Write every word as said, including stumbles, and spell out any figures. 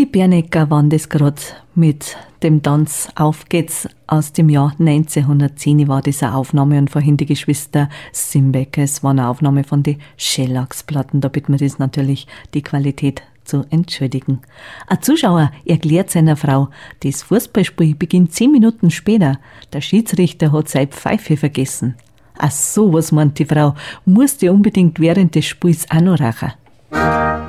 Bernecker waren das gerade mit dem Tanz Auf geht's aus dem Jahr neunzehnhundertzehn war das eine Aufnahme und vorhin die Geschwister Simbecker, es war eine Aufnahme von den Schellacksplatten, da bitten wir das natürlich, die Qualität zu entschuldigen. Ein Zuschauer erklärt seiner Frau, das Fußballspiel beginnt zehn Minuten später, der Schiedsrichter hat seine Pfeife vergessen. Ach so, was meint die Frau, musste unbedingt während des Spiels auch noch rauchen.